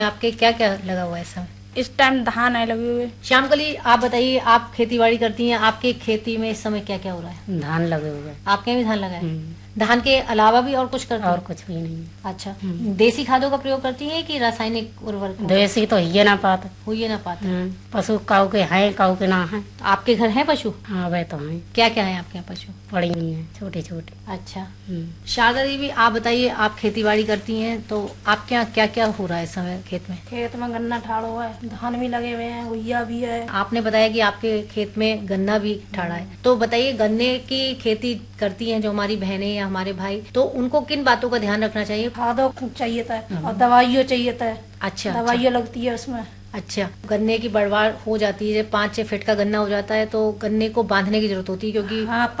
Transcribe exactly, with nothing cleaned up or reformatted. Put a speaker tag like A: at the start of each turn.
A: आपके क्या क्या लगा हुआ है इस समय?
B: इस टाइम धान है लगे हुए।
A: श्यामकली, आप बताइए, आप खेती बाड़ी करती हैं, आपके खेती में इस समय क्या क्या हो रहा है?
C: धान लगे हुए।
A: आपके भी धान लगा है?
C: हम्म,
A: धान के अलावा भी और कुछ करती
C: और
A: हैं?
C: कुछ भी नहीं।
A: अच्छा,
C: हम्म।
A: देसी खादों का प्रयोग करती हैं कि रासायनिक उर्वरक?
C: देसी तो ये ना पाता।
A: हो ये ना पाता।
C: हम्म, पशु काऊ के हैं, काऊ के ना है।
A: तो आपके घर हैं पशु?
C: हाँ वह तो है,
A: क्या क्या है आपके यहाँ पशु?
C: पड़ी हुई है छोटी छोटी।
A: अच्छा,
C: हम्म,
A: शारदा देवी, आप बताइए, आप खेती बाड़ी करती हैं तो आपके यहाँ क्या क्या हो रहा है इस समय खेत में?
B: खेत में गन्ना ठाड़ हुआ है, धान भी लगे हुए हैं, हुइया भी है।
A: आपने बताया कि आपके खेत में गन्ना भी ठाड़ा है, तो बताइए, गन्ने की खेती करती हैं जो हमारी बहनें या हमारे भाई, तो उनको किन बातों का ध्यान रखना चाहिए?
B: खादों चाहिए था और दवाइयों चाहिए था।
A: अच्छा,
B: दवाइयाँ लगती है उसमें।
A: अच्छा, गन्ने की बढ़वाड़ हो जाती है, जब पाँच छह फीट का गन्ना हो जाता है तो गन्ने को बांधने की जरूरत होती है, क्योंकि
B: हाँ